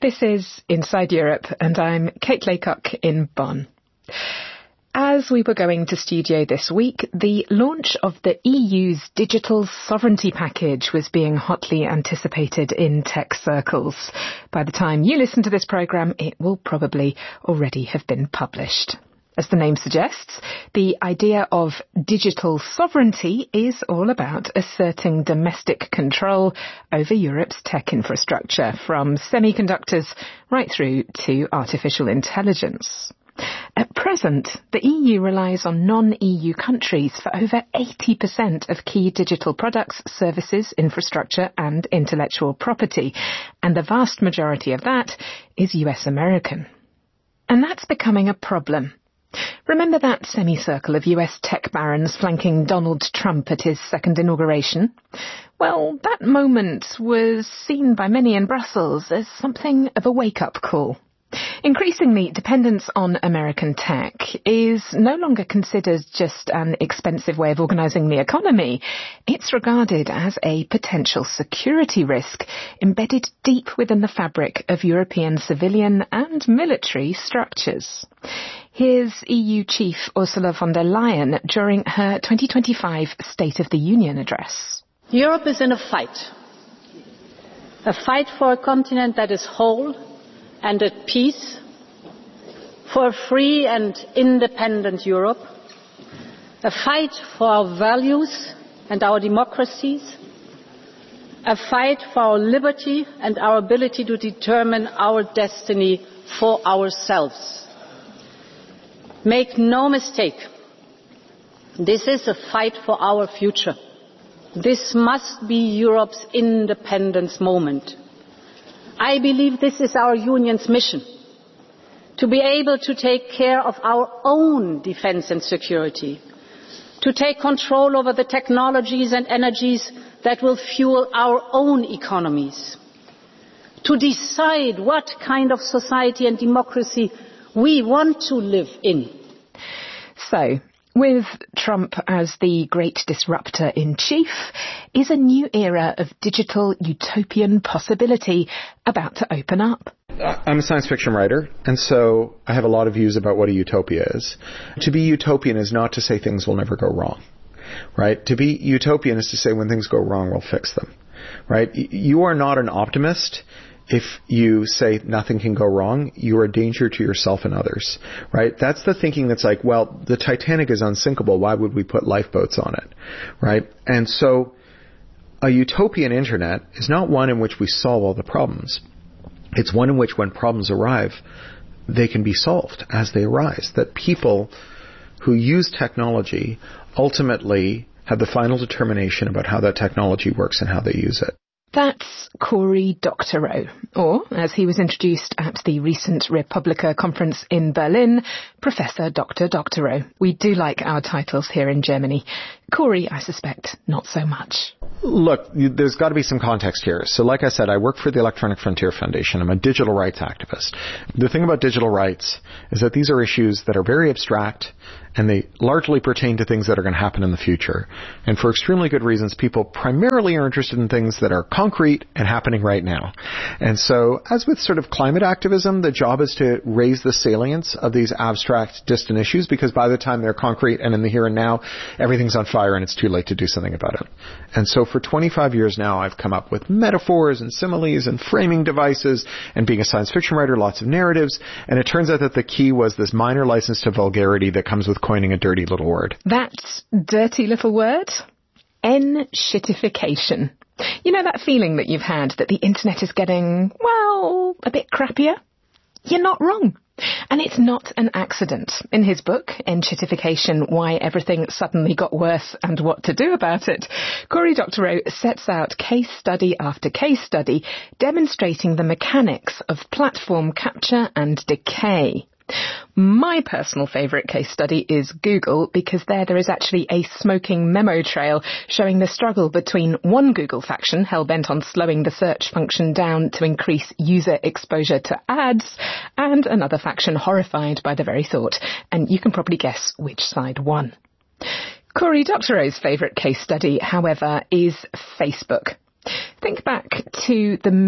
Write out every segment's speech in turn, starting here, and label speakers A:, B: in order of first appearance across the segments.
A: This is Inside Europe, and I'm Kate Laycock in Bonn. As we were going to studio this week, the launch of the EU's digital sovereignty package was being hotly anticipated in tech circles. By the time you listen to this programme, it will probably already have been published. As the name suggests, the idea of digital sovereignty is all about asserting domestic control over Europe's tech infrastructure, from semiconductors right through to artificial intelligence. At present, the EU relies on non-EU countries for over 80% of key digital products, services, infrastructure and intellectual property, and the vast majority of that is US American. And that's becoming a problem. Remember that semicircle of US tech barons flanking Donald Trump at his second inauguration? Well, that moment was seen by many in Brussels as something of a wake-up call. Increasingly, dependence on American tech is no longer considered just an expensive way of organising the economy. It's regarded as a potential security risk embedded deep within the fabric of European civilian and military structures. Here's EU Chief Ursula von der Leyen during her 2025 State of the Union address.
B: Europe is in a fight for a continent that is whole and at peace, for a free and independent Europe, a fight for our values and our democracies, a fight for our liberty and our ability to determine our destiny for ourselves. Make no mistake, this is a fight for our future. This must be Europe's independence moment. I believe this is our Union's mission, to be able to take care of our own defence and security, to take control over the technologies and energies that will fuel our own economies, to decide what kind of society and democracy we want to live in.
A: So, with Trump as the great disruptor-in-chief, is a new era of digital utopian possibility about to open up?
C: I'm a science fiction writer, and so I have a lot of views about what a utopia is. To be utopian is not to say things will never go wrong, right? To be utopian is to say when things go wrong, we'll fix them, right? You are not an optimist if you say nothing can go wrong. You are a danger to yourself and others, right? That's the thinking that's like, well, the Titanic is unsinkable. Why would we put lifeboats on it, right? And so a utopian internet is not one in which we solve all the problems. It's one in which when problems arrive, they can be solved as they arise. That people who use technology ultimately have the final determination about how that technology works and how they use it.
A: That's Cory Doctorow, or, as he was introduced at the recent Republica conference in Berlin, Professor Dr. Doctorow. We do like our titles here in Germany. Cory, I suspect, not so much.
C: Look, there's got to be some context here. So like I said, I work for the Electronic Frontier Foundation. I'm a digital rights activist. The thing about digital rights is that these are issues that are very abstract, and they largely pertain to things that are going to happen in the future. And for extremely good reasons, people primarily are interested in things that are concrete and happening right now. And so, as with sort of climate activism, the job is to raise the salience of these abstract, distant issues, because by the time they're concrete and in the here and now, everything's on fire and it's too late to do something about it. And so for 25 years now, I've come up with metaphors and similes and framing devices, and being a science fiction writer, lots of narratives. And it turns out that the key was this minor license to vulgarity that comes with coining a dirty little word.
A: That dirty little word? N-shitification. You know that feeling that you've had that the internet is getting, well, a bit crappier? You're not wrong. And it's not an accident. In his book, N-shitification, Why Everything Suddenly Got Worse and What to Do About It, Cory Doctorow sets out case study after case study demonstrating the mechanics of platform capture and decay. My personal favourite case study is Google, because there is actually a smoking memo trail showing the struggle between one Google faction hell-bent on slowing the search function down to increase user exposure to ads, and another faction horrified by the very thought. And you can probably guess which side won. Cory Doctorow's favourite case study, however, is Facebook. Think back to the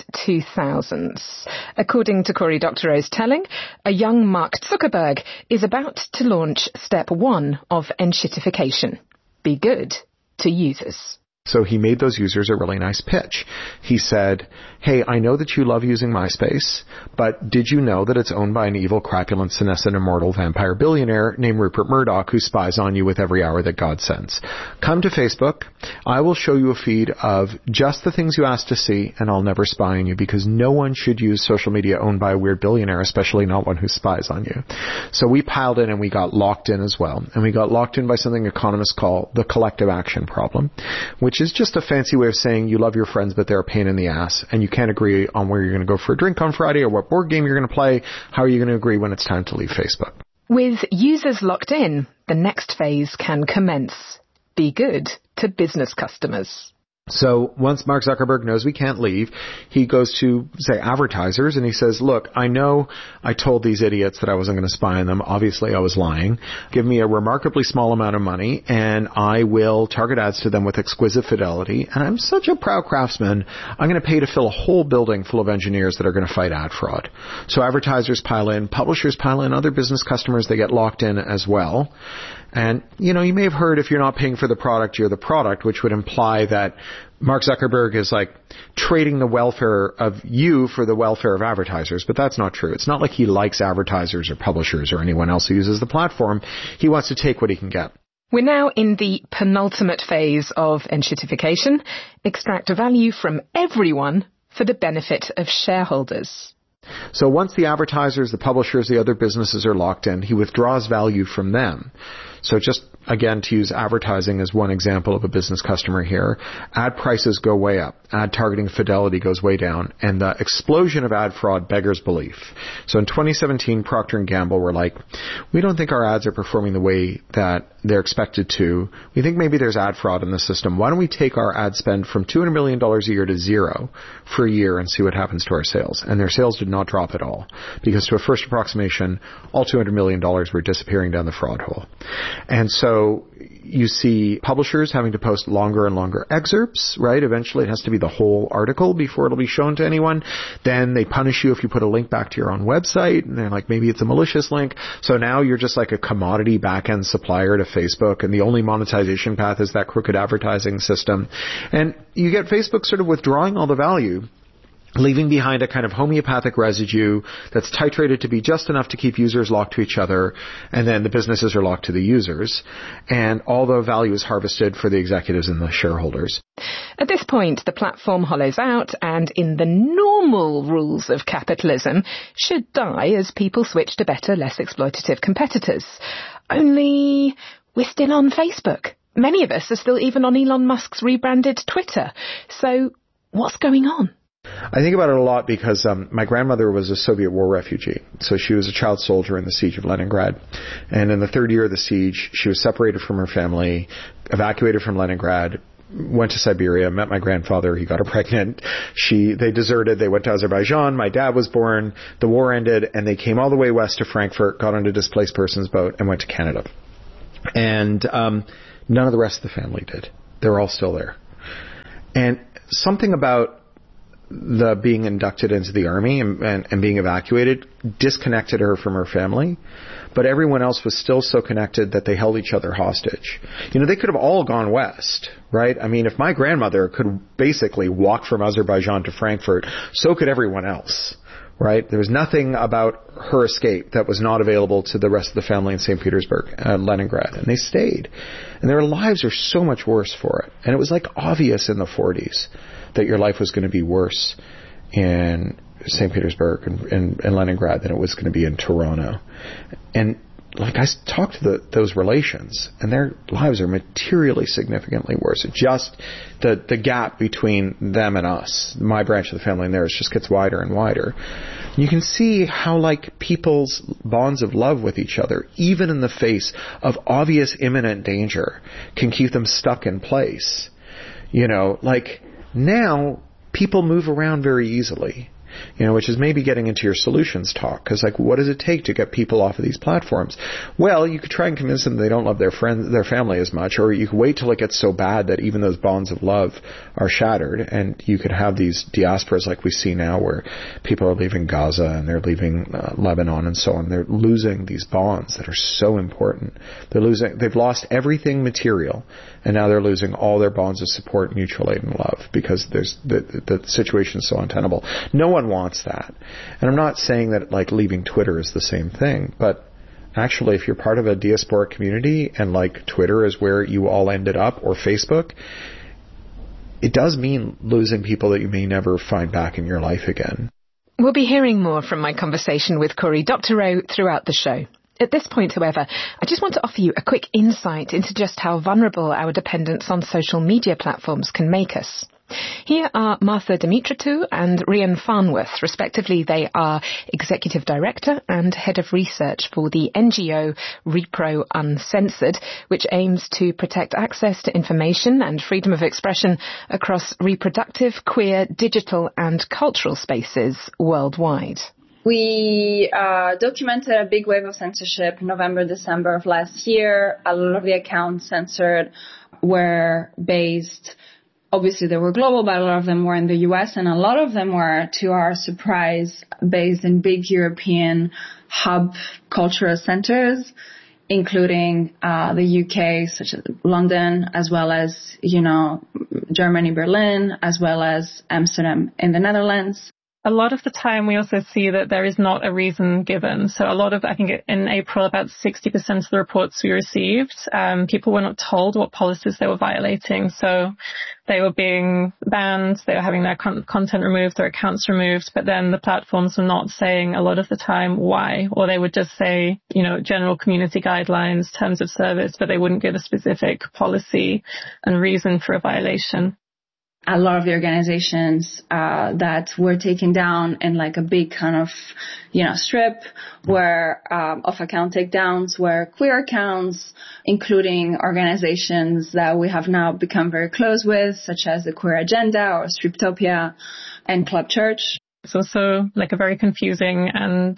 A: mid-2000s. According to Cory Doctorow's telling, a young Mark Zuckerberg is about to launch step 1 of enshittification. Be good to users.
C: So he made those users a really nice pitch. He said, hey, I know that you love using MySpace, but did you know that it's owned by an evil, crapulent, senescent, immortal vampire billionaire named Rupert Murdoch who spies on you with every hour that God sends? Come to Facebook. I will show you a feed of just the things you asked to see, and I'll never spy on you, because no one should use social media owned by a weird billionaire, especially not one who spies on you. So we piled in and we got locked in as well. And we got locked in by something economists call the collective action problem, which is just a fancy way of saying you love your friends, but they're a pain in the ass, and you can't agree on where you're going to go for a drink on Friday or what board game you're going to play. How are you going to agree when it's time to leave Facebook?
A: With users locked in, the next phase can commence. Be good to business customers.
C: So once Mark Zuckerberg knows we can't leave, he goes to, say, advertisers, and he says, look, I know I told these idiots that I wasn't going to spy on them. Obviously, I was lying. Give me a remarkably small amount of money, and I will target ads to them with exquisite fidelity. And I'm such a proud craftsman, I'm going to pay to fill a whole building full of engineers that are going to fight ad fraud. So advertisers pile in, publishers pile in, other business customers, they get locked in as well. And, you may have heard if you're not paying for the product, you're the product, which would imply that Mark Zuckerberg is like trading the welfare of you for the welfare of advertisers. But that's not true. It's not like he likes advertisers or publishers or anyone else who uses the platform. He wants to take what he can get.
A: We're now in the penultimate phase of enshittification. Extract value from everyone for the benefit of shareholders.
C: So once the advertisers, the publishers, the other businesses are locked in, he withdraws value from them. So just, again, to use advertising as one example of a business customer here, ad prices go way up, ad targeting fidelity goes way down, and the explosion of ad fraud beggars belief. So in 2017, Procter & Gamble were like, we don't think our ads are performing the way that they're expected to. We think maybe there's ad fraud in the system. Why don't we take our ad spend from $200 million a year to zero for a year and see what happens to our sales? And their sales did not drop at all, because to a first approximation, all $200 million were disappearing down the fraud hole. And so you see publishers having to post longer and longer excerpts, right? Eventually it has to be the whole article before it'll be shown to anyone. Then they punish you if you put a link back to your own website, and they're like, maybe it's a malicious link. So now you're just like a commodity back-end supplier to Facebook, and the only monetization path is that crooked advertising system. And you get Facebook sort of withdrawing all the value, leaving behind a kind of homeopathic residue that's titrated to be just enough to keep users locked to each other, and then the businesses are locked to the users, and all the value is harvested for the executives and the shareholders.
A: At this point, the platform hollows out and, in the normal rules of capitalism, should die as people switch to better, less exploitative competitors. Only we're still on Facebook. Many of us are still even on Elon Musk's rebranded Twitter. So what's going on?
C: I think about it a lot because my grandmother was a Soviet war refugee. So she was a child soldier in the siege of Leningrad. And in the third year of the siege, she was separated from her family, evacuated from Leningrad, went to Siberia, met my grandfather, he got her pregnant. They deserted, they went to Azerbaijan, my dad was born, the war ended, and they came all the way west to Frankfurt, got on a displaced person's boat, and went to Canada. And none of the rest of the family did. They were all still there. And something about the being inducted into the army and being evacuated disconnected her from her family, but everyone else was still so connected that they held each other hostage. They could have all gone west, right? I mean, if my grandmother could basically walk from Azerbaijan to Frankfurt, so could everyone else, right? There was nothing about her escape that was not available to the rest of the family in St. Petersburg and Leningrad, and they stayed. And their lives are so much worse for it. And it was like obvious in the 40s that your life was going to be worse in St. Petersburg and Leningrad than it was going to be in Toronto. And like I talked to those relations, and their lives are materially significantly worse. It just, the gap between them and us, my branch of the family and theirs, just gets wider and wider. You can see how like people's bonds of love with each other, even in the face of obvious imminent danger, can keep them stuck in place. Like now people move around very easily. which is maybe getting into your solutions talk. Because, what does it take to get people off of these platforms? Well, you could try and convince them they don't love their friends, their family as much, or you could wait till it gets so bad that even those bonds of love are shattered, and you could have these diasporas like we see now, where people are leaving Gaza and they're leaving Lebanon and so on. They're losing these bonds that are so important. They've lost everything material, and now they're losing all their bonds of support, mutual aid, and love, because the situation is so untenable. No one wants that. And I'm not saying that leaving Twitter is the same thing, but actually, if you're part of a diasporic community and Twitter is where you all ended up, or Facebook, it does mean losing people that you may never find back in your life again.
A: We'll be hearing more from my conversation with Cory Doctorow throughout the show. At this point, however, I just want to offer you a quick insight into just how vulnerable our dependence on social media platforms can make us. Here are Martha Dumitratou and Rhian Farnworth, respectively. They are Executive Director and Head of Research for the NGO Repro Uncensored, which aims to protect access to information and freedom of expression across reproductive, queer, digital and cultural spaces worldwide.
D: We documented a big wave of censorship November, December of last year. A lot of the accounts censored were based, obviously they were global, but a lot of them were in the US, and a lot of them were, to our surprise, based in big European hub cultural centers, including the UK, such as London, as well as, Germany, Berlin, as well as Amsterdam in the Netherlands.
E: A lot of the time we also see that there is not a reason given. So I think in April, about 60% of the reports we received, people were not told what policies they were violating. So they were being banned, they were having their content removed, their accounts removed, but then the platforms were not saying a lot of the time why, or they would just say, general community guidelines, terms of service, but they wouldn't give a specific policy and reason for a violation.
D: A lot of the organizations that were taken down in a big kind of, strip were off account takedowns were queer accounts, including organizations that we have now become very close with, such as the Queer Agenda or Striptopia and Club Church.
E: It's also a very confusing and,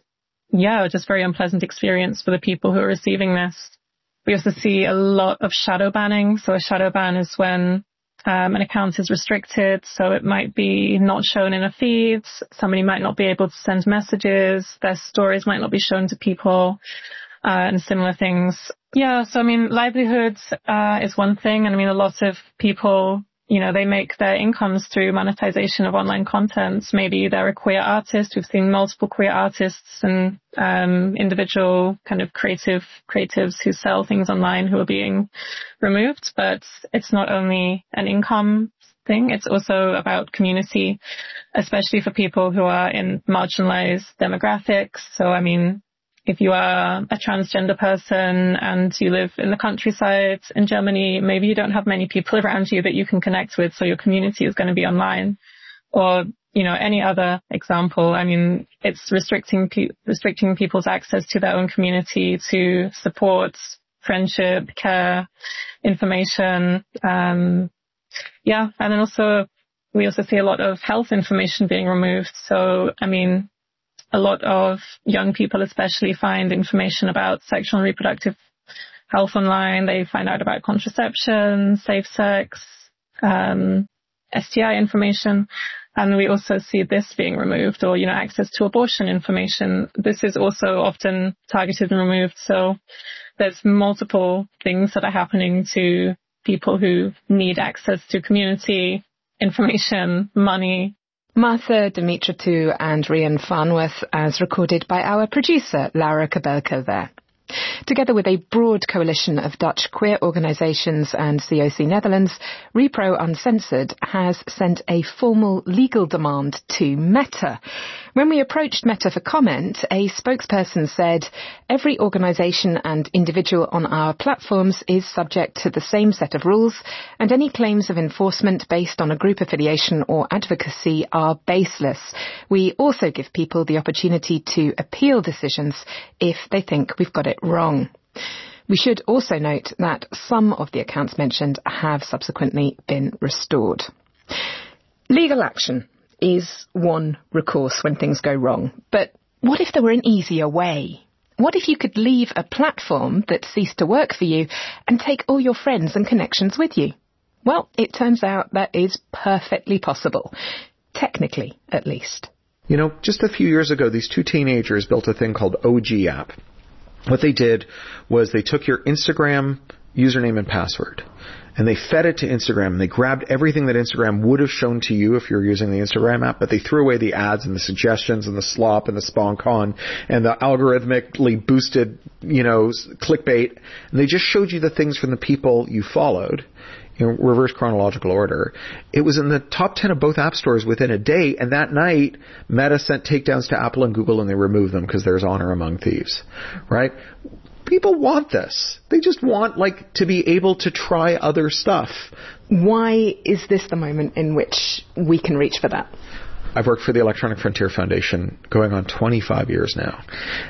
E: just very unpleasant experience for the people who are receiving this. We also see a lot of shadow banning. So a shadow ban is when an account is restricted, so it might be not shown in a feed. Somebody might not be able to send messages. Their stories might not be shown to people, and similar things. Yeah, so livelihoods is one thing. And a lot of people, they make their incomes through monetization of online content. Maybe they're a queer artist. We've seen multiple queer artists and individual kind of creatives who sell things online who are being removed. But it's not only an income thing, it's also about community, especially for people who are in marginalized demographics. So, if you are a transgender person and you live in the countryside in Germany, maybe you don't have many people around you that you can connect with, so your community is going to be online. Or, any other example. It's restricting people's access to their own community, to support, friendship, care, information. And then also, we also see a lot of health information being removed. So, a lot of young people especially find information about sexual and reproductive health online. They find out about contraception, safe sex, STI information. And we also see this being removed, or, access to abortion information. This is also often targeted and removed. So there's multiple things that are happening to people who need access to community, information, money.
A: Martha Dumitratou and Rhian Farnworth, as recorded by our producer, Laura Kabelko there. Together with a broad coalition of Dutch queer organisations and COC Netherlands, Repro Uncensored has sent a formal legal demand to Meta. When we approached Meta for comment, a spokesperson said, "Every organisation and individual on our platforms is subject to the same set of rules, and any claims of enforcement based on a group affiliation or advocacy are baseless. We also give people the opportunity to appeal decisions if they think we've got it wrong." We should also note that some of the accounts mentioned have subsequently been restored. Legal action. is one recourse when things go wrong. But what if there were an easier way? What if you could leave a platform that ceased to work for you and take all your friends and connections with you? Well, it turns out that is perfectly possible. Technically, at least.
C: You know, just a few years ago, these two teenagers built a thing called OG App. What they did was they took your Instagram username and password, and they fed it to Instagram, and they grabbed everything that Instagram would have shown to you if you were using the Instagram app, but they threw away the ads and the suggestions and the slop and the spawn-con and the algorithmically boosted, clickbait, and they just showed you the things from the people you followed in reverse chronological order. It was in the top 10 of both app stores within a day, and that night, Meta sent takedowns to Apple and Google, and they removed them because there's honor among thieves, right? People want this. They just want, to be able to try other stuff.
A: Why is this the moment in which we can reach for that?
C: I've worked for the Electronic Frontier Foundation going on 25 years now.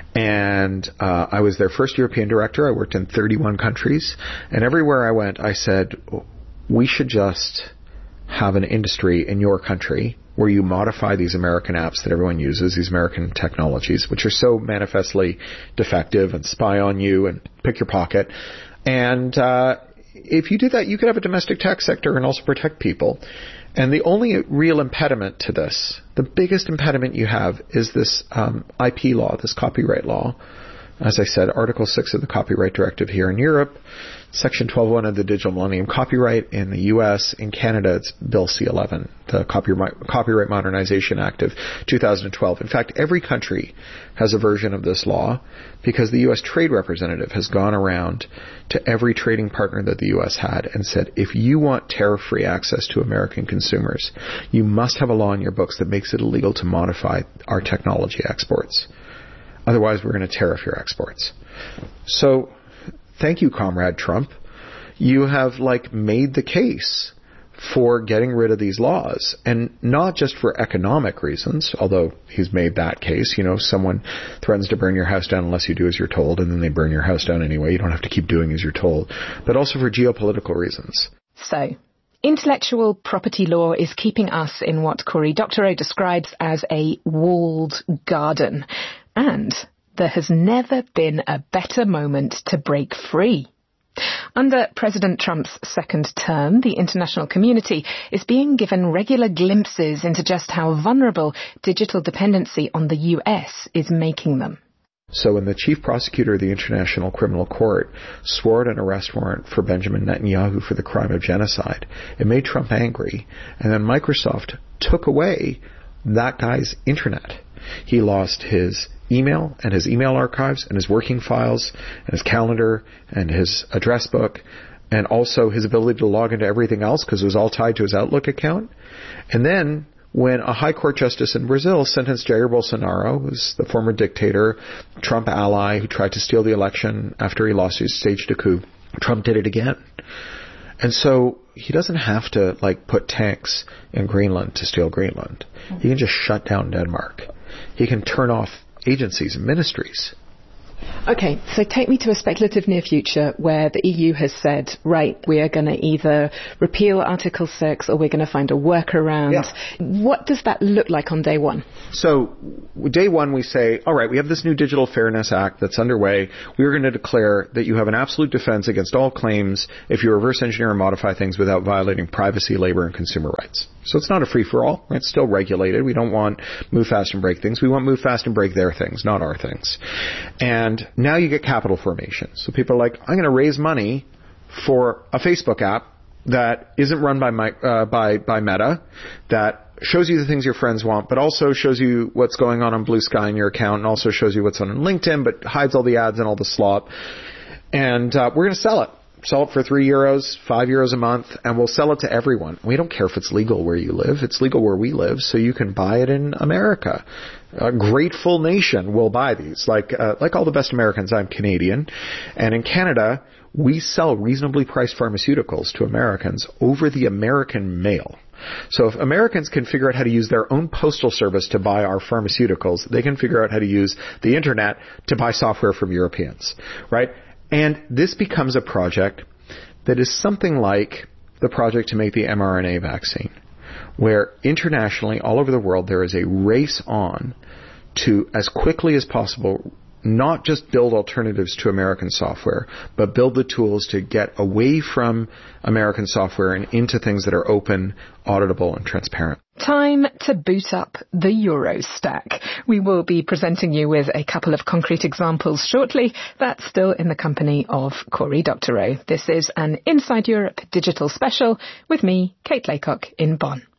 C: And I was their first European director. I worked in 31 countries. And everywhere I went, I said, we should just have an industry in your country where you modify these American apps that everyone uses, these American technologies, which are so manifestly defective and spy on you and pick your pocket. And if you do that, you could have a domestic tech sector and also protect people. And the only real impediment to this, the biggest impediment you have, is this IP law, this copyright law. As I said, Article 6 of the Copyright Directive here in Europe, Section 12.1 of the Digital Millennium Copyright in the U.S. In Canada, it's Bill C-11, the Copyright Modernization Act of 2012. In fact, every country has a version of this law because the U.S. Trade Representative has gone around to every trading partner that the U.S. had and said, if you want tariff-free access to American consumers, you must have a law in your books that makes it illegal to modify our technology exports. Otherwise, we're going to tariff your exports. So, thank you, Comrade Trump. You have, made the case for getting rid of these laws. And not just for economic reasons, although he's made that case. Someone threatens to burn your house down unless you do as you're told, and then they burn your house down anyway. You don't have to keep doing as you're told. But also for geopolitical reasons.
A: So, intellectual property law is keeping us in what Cory Doctorow describes as a walled garden. And there has never been a better moment to break free. Under President Trump's second term, the international community is being given regular glimpses into just how vulnerable digital dependency on the US is making them.
C: So when the chief prosecutor of the International Criminal Court swore out an arrest warrant for Benjamin Netanyahu for the crime of genocide, it made Trump angry. And then Microsoft took away that guy's internet. He lost his email and his email archives and his working files and his calendar and his address book and also his ability to log into everything else because it was all tied to his Outlook account. And then when a high court justice in Brazil sentenced Jair Bolsonaro, who's the former dictator, Trump ally who tried to steal the election after he lost, he staged a coup, Trump did it again. And so he doesn't have to put tanks in Greenland to steal Greenland. He can just shut down Denmark. He can turn off agencies and ministries.
A: Okay, so take me to a speculative near future where the EU has said, right, we are going to either repeal Article 6 or we're going to find a workaround. Yeah. What does that look like on day one?
C: So, day one we say, all right, we have this new Digital Fairness Act that's underway. We are going to declare that you have an absolute defense against all claims if you reverse engineer and modify things without violating privacy, labor, and consumer rights. So it's not a free-for-all. It's still regulated. We don't want move fast and break things. We want move fast and break their things, not our things. And now you get capital formation. So people are like, I'm going to raise money for a Facebook app that isn't run by Meta, that shows you the things your friends want, but also shows you what's going on Blue Sky in your account, and also shows you what's on LinkedIn, but hides all the ads and all the slop. And we're going to sell it. Sell it for €3, €5 a month, and we'll sell it to everyone. We don't care if it's legal where you live. It's legal where we live, so you can buy it in America. A grateful nation will buy these. Like all the best Americans, I'm Canadian. And in Canada, we sell reasonably priced pharmaceuticals to Americans over the American mail. So if Americans can figure out how to use their own postal service to buy our pharmaceuticals, they can figure out how to use the internet to buy software from Europeans, right? And this becomes a project that is something like the project to make the mRNA vaccine, where internationally, all over the world, there is a race on to, as quickly as possible, not just build alternatives to American software, but build the tools to get away from American software and into things that are open, auditable, and transparent.
A: Time to boot up the Eurostack. We will be presenting you with a couple of concrete examples shortly. That's still in the company of Cory Doctorow. This is an Inside Europe digital special with me, Kate Laycock, in Bonn.